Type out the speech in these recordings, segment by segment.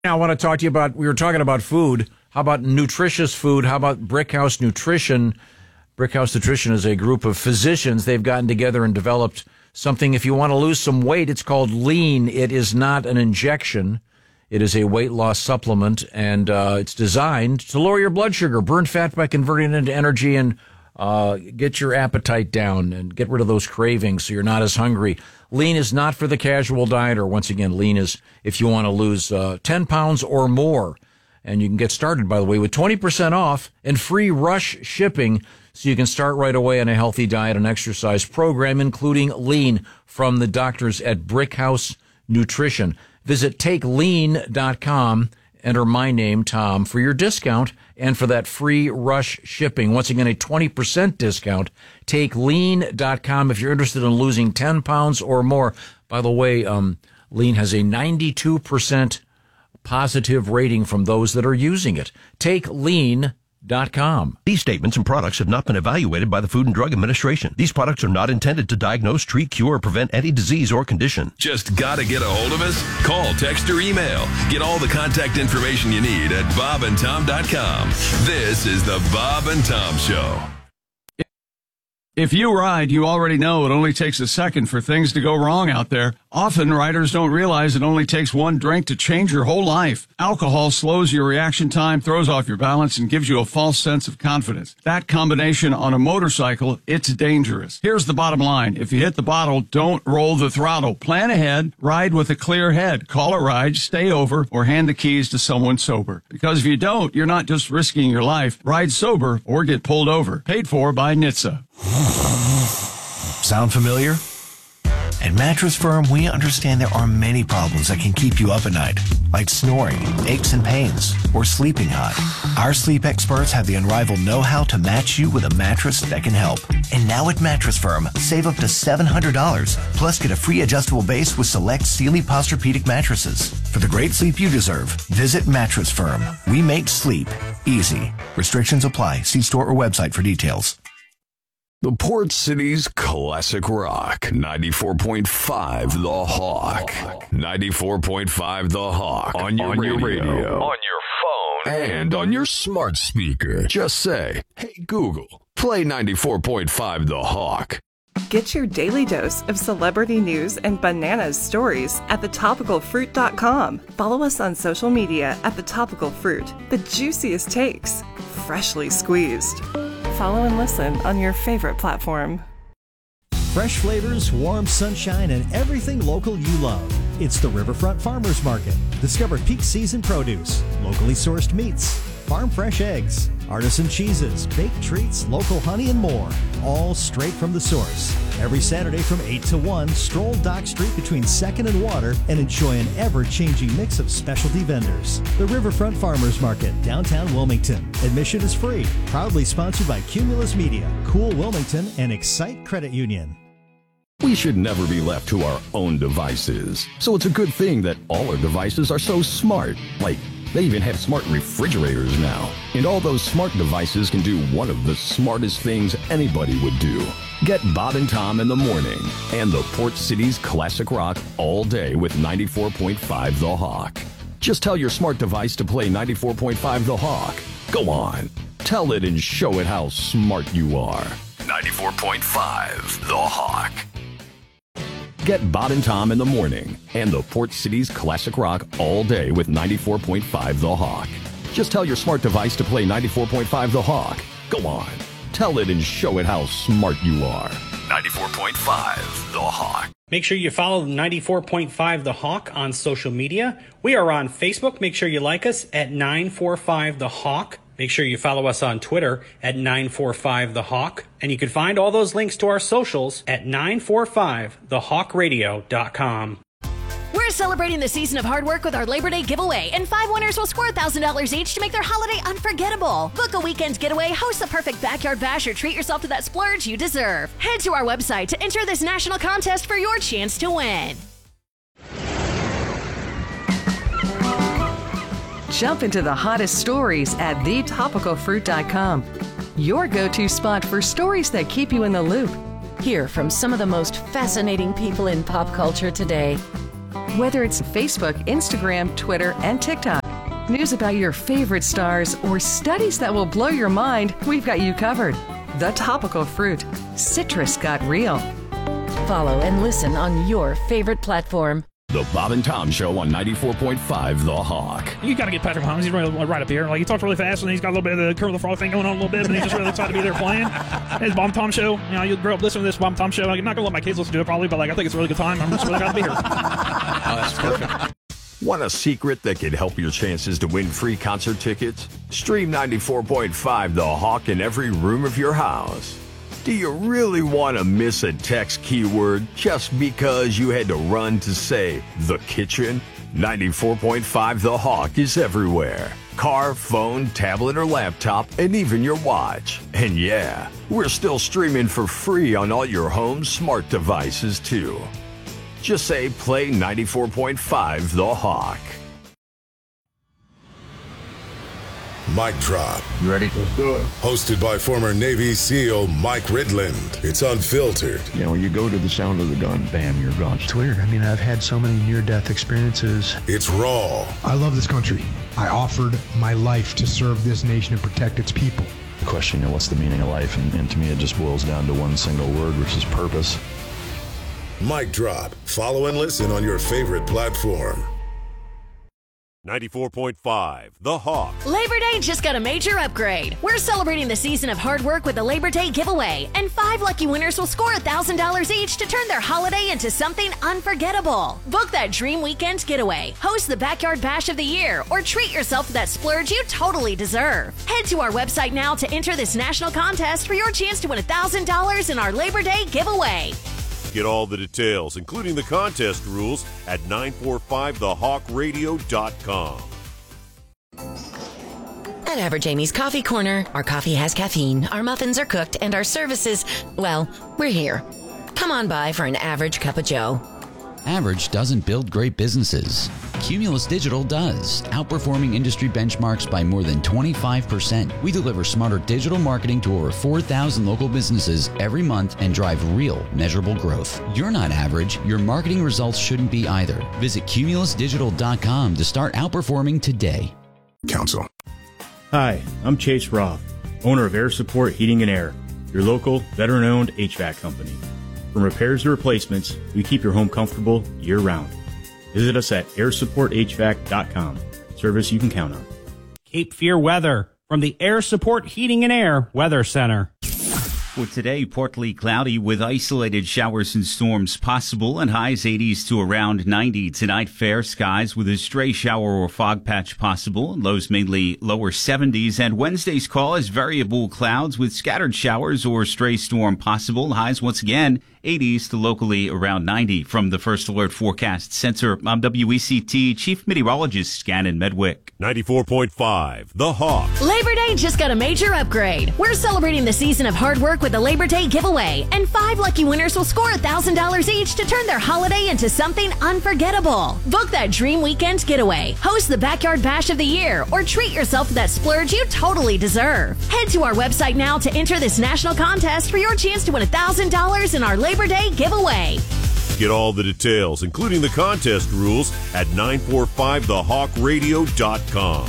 Now, I want to talk to you about, we were talking about food. How about nutritious food? How about Brickhouse Nutrition? Brickhouse Nutrition is a group of physicians. They've gotten together and developed something. If you want to lose some weight, it's called Lean. It is not an injection. It is a weight loss supplement, and it's designed to lower your blood sugar, burn fat by converting it into energy, and get your appetite down and get rid of those cravings so you're not as hungry. Lean is not for the casual dieter. Once again, Lean is if you want to lose 10 pounds or more. And you can get started, by the way, with 20% off and free rush shipping so you can start right away on a healthy diet and exercise program, including Lean from the doctors at Brickhouse Nutrition. Visit TakeLean.com. Enter my name, Tom, for your discount and for that free rush shipping. Once again, a 20% discount. TakeLean.com if you're interested in losing 10 pounds or more. By the way, Lean has a 92% positive rating from those that are using it. TakeLean.com. These statements and products have not been evaluated by the Food and Drug Administration. These products are not intended to diagnose, treat, cure, or prevent any disease or condition. Just gotta get a hold of us? Call, text, or email. Get all the contact information you need at bobandtom.com. This is the Bob and Tom Show. If you ride, you already know it only takes a second for things to go wrong out there. Often, riders don't realize it only takes one drink to change your whole life. Alcohol slows your reaction time, throws off your balance, and gives you a false sense of confidence. That combination on a motorcycle, it's dangerous. Here's the bottom line. If you hit the bottle, don't roll the throttle. Plan ahead, ride with a clear head. Call a ride, stay over, or hand the keys to someone sober. Because if you don't, you're not just risking your life. Ride sober or get pulled over. Paid for by NHTSA. Sound familiar? At Mattress Firm, we understand there are many problems that can keep you up at night, like snoring, aches and pains, or sleeping hot. Our sleep experts have the unrivaled know-how to match you with a mattress that can help. And now at Mattress Firm, save up to $700, plus get a free adjustable base with select Sealy Posturepedic mattresses. For the great sleep you deserve, visit Mattress Firm. We make sleep easy. Restrictions apply. See store or website for details. The Port City's classic rock, 94.5 The Hawk. 94.5 The Hawk. On your radio. On your phone. And on your smart speaker. Just say, hey Google, play 94.5 The Hawk. Get your daily dose of celebrity news and bananas stories at thetopicalfruit.com. Follow us on social media at The Topical Fruit. The juiciest takes, freshly squeezed. Follow and listen on your favorite platform. Fresh flavors, warm sunshine, and everything local you love. It's the Riverfront Farmers Market. Discover peak season produce, locally sourced meats, farm fresh eggs, artisan cheeses, baked treats, local honey, and more. All straight from the source. Every Saturday from 8 to 1, stroll Dock Street between 2nd and Water and enjoy an ever-changing mix of specialty vendors. The Riverfront Farmers Market, downtown Wilmington. Admission is free. Proudly sponsored by Cumulus Media, Cool Wilmington, and Excite Credit Union. We should never be left to our own devices. So it's a good thing that all our devices are so smart. Like, they even have smart refrigerators now. And all those smart devices can do one of the smartest things anybody would do. Get Bob and Tom in the morning and the Port City's classic rock all day with 94.5 The Hawk. Just tell your smart device to play 94.5 The Hawk. Go on. Tell it and show it how smart you are. 94.5 The Hawk. Get Bob and Tom in the morning and the Port City's classic rock all day with 94.5 The Hawk. Just tell your smart device to play 94.5 The Hawk. Go on. Tell it and show it how smart you are. 94.5 The Hawk. Make sure you follow 94.5 The Hawk on social media. We are on Facebook. Make sure you like us at 945 The Hawk. Make sure you follow us on Twitter at 945 The Hawk. And you can find all those links to our socials at 945thehawkradio.com. We're celebrating the season of hard work with our Labor Day giveaway, and 5 winners will score $1,000 each to make their holiday unforgettable. Book a weekend getaway, host the perfect backyard bash, or treat yourself to that splurge you deserve. Head to our website to enter this national contest for your chance to win. Jump into the hottest stories at thetopicalfruit.com. Your go-to spot for stories that keep you in the loop. Hear from some of the most fascinating people in pop culture today. Whether it's Facebook, Instagram, Twitter, and TikTok, news about your favorite stars, or studies that will blow your mind, we've got you covered. The Topical Fruit. Citrus got real. Follow and listen on your favorite platform. The Bob and Tom Show on 94.5 The Hawk. You got to get Patrick Mahomes. He's right up here. Like, he talks really fast, and then he's got a little bit of the Kermit the Frog thing going on a little bit, and he's just really excited to be there playing. It's Bob and Tom Show. You know, you grow up listening to this Bob and Tom Show. I'm not going to let my kids listen to it probably, but like, I think it's a really good time. I'm just really glad to be here. Oh, that's perfect. Want a secret that could help your chances to win free concert tickets? Stream 94.5 The Hawk in every room of your house. Do you really want to miss a text keyword just because you had to run to say the kitchen? 94.5 The Hawk is everywhere. Car, phone, tablet, or laptop, and even your watch. And yeah, we're still streaming for free on all your home smart devices too. Just say play 94.5 The Hawk. Mic Drop. You ready? Let's do it. Hosted by former Navy SEAL Mike Ridland. It's unfiltered. You know, you go to the sound of the gun, bam, you're gone. It's weird. I mean, I've had so many near-death experiences. It's raw. I love this country. I offered my life to serve this nation and protect its people. The question, you know, what's the meaning of life? And to me, it just boils down to one single word, which is purpose. Mic Drop. Follow and listen on your favorite platform. 94.5 The Hawk. Labor Day just got a major upgrade. We're celebrating the season of hard work with the Labor Day giveaway, and 5 lucky winners will score $1,000 each to turn their holiday into something unforgettable. Book that dream weekend getaway, host the Backyard Bash of the Year, or treat yourself to that splurge you totally deserve. Head to our website now to enter this national contest for your chance to win $1,000 in our Labor Day giveaway. Get all the details, including the contest rules, at 945thehawkradio.com. At Average Amy's Coffee Corner, our coffee has caffeine, our muffins are cooked, and our services, well, we're here. Come on by for an average cup of joe. Average doesn't build great businesses. Cumulus Digital does, outperforming industry benchmarks by more than 25%. We deliver smarter digital marketing to over 4,000 local businesses every month and drive real, measurable growth. You're not average. Your marketing results shouldn't be either. Visit cumulusdigital.com to start outperforming today. Council. Hi, I'm Chase Roth, owner of Air Support Heating and Air, your local, veteran-owned HVAC company. From repairs to replacements, we keep your home comfortable year-round. Visit us at airsupporthvac.com. Service you can count on. Cape Fear weather from the Air Support Heating and Air Weather Center. For today, partly cloudy with isolated showers and storms possible and highs 80s to around 90. Tonight, fair skies with a stray shower or fog patch possible. Lows mainly lower 70s. And Wednesday's call is variable clouds with scattered showers or stray storm possible. Highs once again 80s to locally around 90. From the First Alert Forecast Center, I'm WECT Chief Meteorologist Scannon Medwick. 94.5 The Hawk. Labor Day just got a major upgrade. We're celebrating the season of hard work with the Labor Day giveaway, and 5 lucky winners will score $1,000 each to turn their holiday into something unforgettable. Book that dream weekend getaway, host the Backyard Bash of the Year, or treat yourself to that splurge you totally deserve. Head to our website now to enter this national contest for your chance to win $1,000 in our Labor Day giveaway. Get all the details, including the contest rules, at 945thehawkradio.com.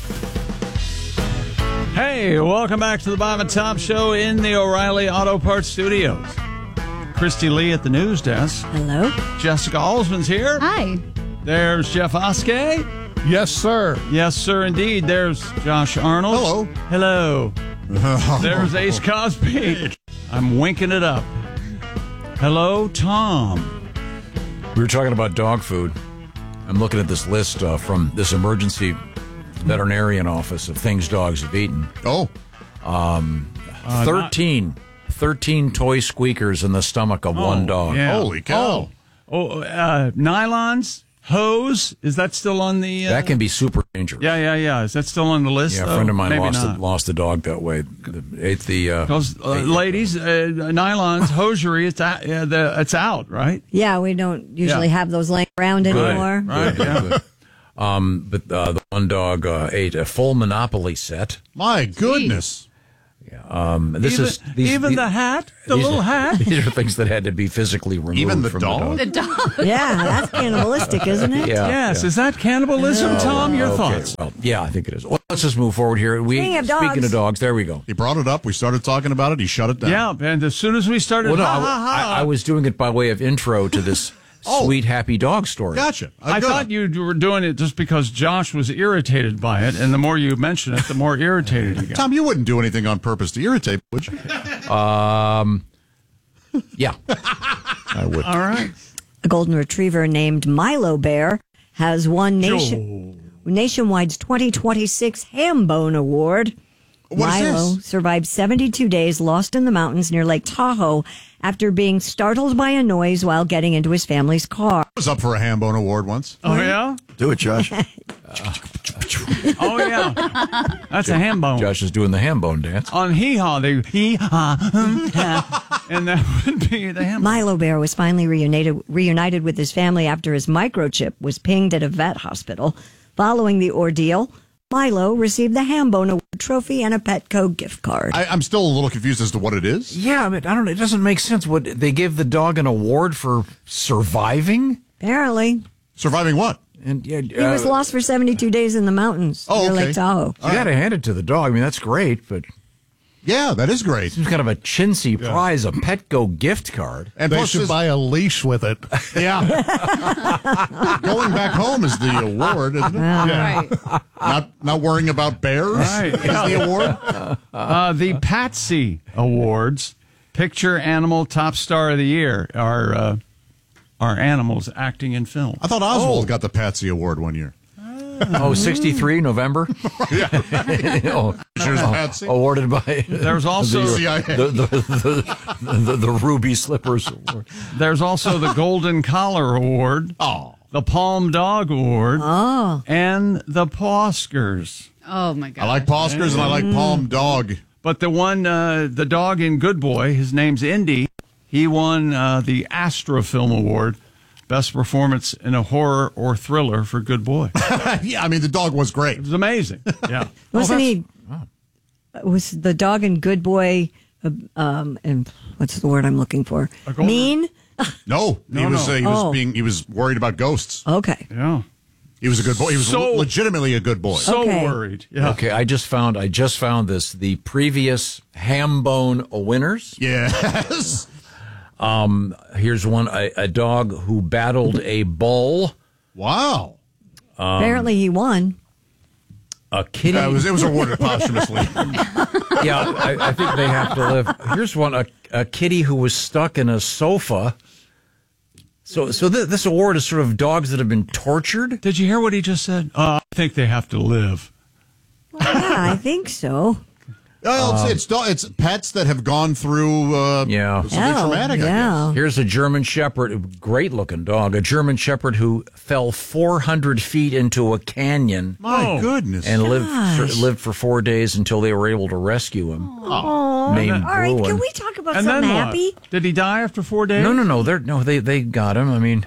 Hey, welcome back to the Bob and Tom Show in the O'Reilly Auto Parts Studios. Christy Lee at the news desk. Hello. Jessica Alsman's here. Hi. There's Jeff Oskey. Yes, sir. Yes, sir, indeed. There's Josh Arnold. Hello. Hello. There's Ace Cosby. I'm winking it up. Hello, Tom. We were talking about dog food. I'm looking at this list from this emergency veterinarian office of things dogs have eaten. 13 toy squeakers in the stomach of one dog. Yeah. Holy cow. Nylons, hose, is that still on the... that can be super dangerous. Yeah. Is that still on the list? Yeah, a friend of mine Maybe lost a dog that way. Ladies, nylons, hosiery, it's out, right? Yeah, we don't usually have those laying around anymore. Right, yeah. But the one dog ate a full Monopoly set. My goodness. The hat, the little hat. These are things that had to be physically removed. Even the from dog? the dog. Yeah, that's cannibalistic, isn't it? Yes. Is that cannibalism, Tom? Your thoughts? Well, yeah, I think it is. Well, let's just move forward here. Speaking of dogs, there we go. He brought it up. We started talking about it. He shut it down. Yeah, and as soon as we started, Well, no, I was doing it by way of intro to this sweet, happy dog story. Gotcha. I thought you were doing it just because Josh was irritated by it, and the more you mention it, the more irritated you get. Tom, you wouldn't do anything on purpose to irritate, would you? Yeah. I would. All right. A golden retriever named Milo Bear has won Nationwide's 2026 Hambone Award. Milo survived 72 days lost in the mountains near Lake Tahoe after being startled by a noise while getting into his family's car. I was up for a Hambone Award once. Oh, yeah? Do it, Josh. Oh, yeah. That's a Hambone. Josh is doing the Hambone dance. On hee-haw, they hee-haw, and that would be the Hambone. Milo Bear was finally reunited with his family after his microchip was pinged at a vet hospital. Following the ordeal, Milo received the Hambone Award trophy and a Petco gift card. I'm still a little confused as to what it is. Yeah, but I don't know. It doesn't make sense. What they give the dog an award for surviving? Apparently. Surviving what? And He was lost for 72 days in the mountains near Lake Tahoe. You got to hand it to the dog. I mean, that's great, but yeah, that is great. Seems kind of a chintzy prize, a Petco gift card. And they should buy a leash with it. Yeah. Going back home is the award, isn't it? Yeah. Right. Not worrying about bears is the award. The Patsy Awards, Picture Animal Top Star of the Year, are animals acting in film. I thought Oswald got the Patsy Award one year. 63, November? Yeah. Patsy. Awarded by... There's also the Ruby Slippers Award. There's also the Golden Collar Award. The Palm Dog Award. And the Pawskers. Oh, my God. I like Pawskers and I like Palm Dog. But the one, the dog in Good Boy, his name's Indy. He won the Astra Film Award. Best performance in a horror or thriller for Good Boy. Yeah, I mean, the dog was great. It was amazing. Yeah. Wasn't he? Was the dog in Good Boy? And what's the word I'm looking for? Mean? No, he was worried about ghosts. Okay. Yeah. He was a good boy. He was legitimately a good boy. So worried. Yeah. Okay, I just found this. The previous Hambone winners. Yes. Here's one, a dog who battled a bull. Wow. Apparently he won. A kitty. It was awarded posthumously. Yeah, I think they have to live. Here's one, a kitty who was stuck in a sofa. So this award is sort of dogs that have been tortured. Did you hear what he just said? I think they have to live. Well, yeah, I think so. It's pets that have gone through something traumatic, I guess. Here's a German Shepherd, great-looking dog, a German Shepherd who fell 400 feet into a canyon. My goodness. And lived for 4 days until they were able to rescue him. Oh. Named All right, Bruin. can we talk about And something then happy? what? Did he die after 4 days? No. They got him. I mean,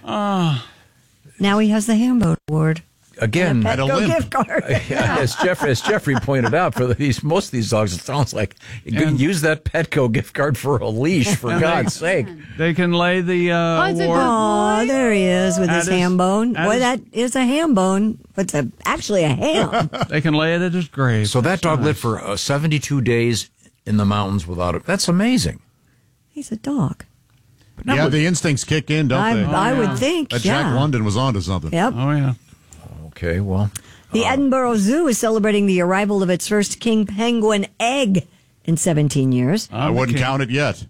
now he has the Hambone Award. Again, and a Petco gift card. as Jeffrey pointed out, for most of these dogs, it sounds like you can use that Petco gift card for a leash. For God's sake, they can lay the award. Oh, there he is with his ham bone. Boy, that is a ham bone, but it's actually a ham. They can lay it at his grave. So that dog lived for 72 days in the mountains without it. That's amazing. He's a dog. Yeah, the instincts kick in, don't they? I would think. That Jack London was onto something. Yep. Oh yeah. Okay, well. The Edinburgh Zoo is celebrating the arrival of its first king penguin egg in 17 years. I wouldn't count it yet.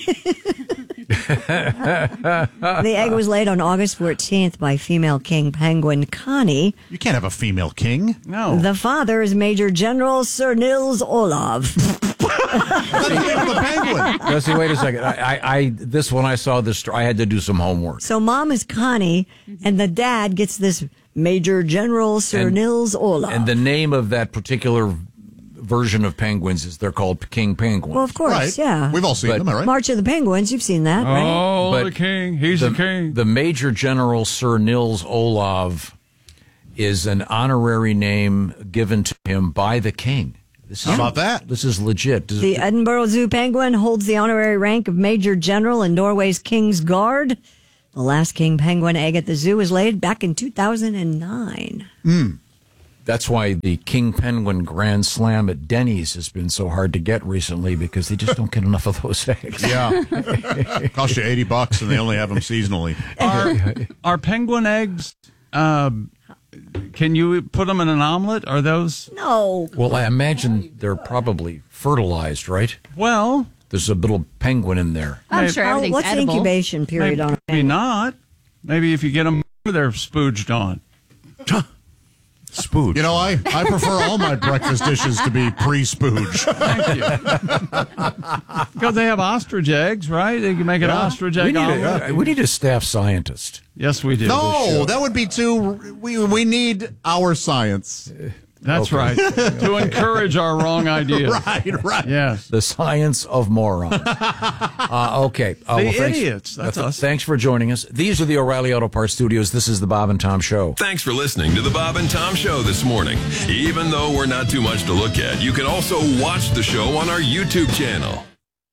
The egg was laid on August 14th by female king penguin Connie. You can't have a female king. No. The father is Major General Sir Nils Olav. That's the name of the penguin. Jesse, wait a second. When I saw this, I had to do some homework. So mom is Connie, and the dad gets this Major General Sir Nils Olav. And the name of that particular version of penguins is they're called king penguins. Well, of course, yeah. We've all seen them, all right? March of the Penguins, you've seen that, right? Oh, the king. He's the king. The Major General Sir Nils Olav is an honorary name given to him by the king. How about that? This is legit. The Edinburgh Zoo penguin holds the honorary rank of Major General in Norway's King's Guard. The last king penguin egg at the zoo was laid back in 2009. That's why the King Penguin Grand Slam at Denny's has been so hard to get recently, because they just don't get enough of those eggs. Yeah. Cost you $80 and they only have them seasonally. Are penguin eggs, can you put them in an omelet? Are those? No. Well, I imagine they're probably fertilized, right? Well, there's a little penguin in there. I'm sure everything's what's edible. The incubation period on a penguin? Maybe not. Maybe if you get them, they're spooged on. Spooge. You know, I prefer all my breakfast dishes to be pre-spooge. Thank you. Because they have ostrich eggs, right? They can make an ostrich egg omelet. We need a staff scientist. Yes, we do. No, that would be too... We need our science. That's right. To encourage our wrong ideas. Right. Yes. The science of morons. Okay. Idiots. That's us. Thanks for joining us. These are the O'Reilly Auto Parts Studios. This is the Bob and Tom Show. Thanks for listening to the Bob and Tom Show this morning. Even though we're not too much to look at, you can also watch the show on our YouTube channel.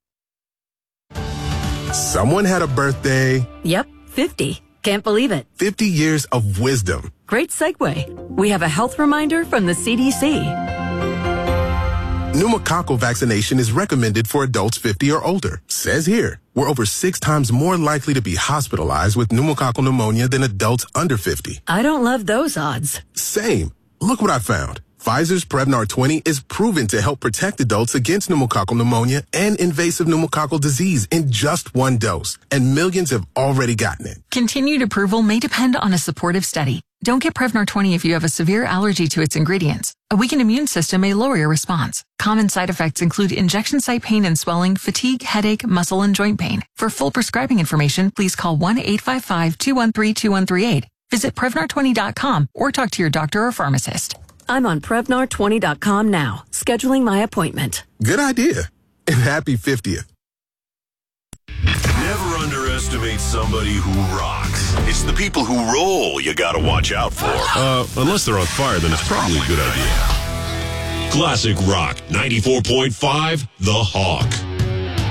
Someone had a birthday. Yep, 50. Can't believe it. 50 years of wisdom. Great segue. We have a health reminder from the CDC. Pneumococcal vaccination is recommended for adults 50 or older. Says here, we're over 6 times more likely to be hospitalized with pneumococcal pneumonia than adults under 50. I don't love those odds. Same. Look what I found. Pfizer's Prevnar 20 is proven to help protect adults against pneumococcal pneumonia and invasive pneumococcal disease in just 1 dose, and millions have already gotten it. Continued approval may depend on a supportive study. Don't get Prevnar 20 if you have a severe allergy to its ingredients. A weakened immune system may lower your response. Common side effects include injection site pain and swelling, fatigue, headache, muscle, and joint pain. For full prescribing information, please call 1-855-213-2138. Visit Prevnar20.com or talk to your doctor or pharmacist. I'm on Prevnar20.com now, scheduling my appointment. Good idea. And happy 50th. Never underestimate somebody who rocks. It's the people who roll you gotta watch out for. Unless they're on fire, then it's probably a good idea. Classic Rock 94.5 The Hawk.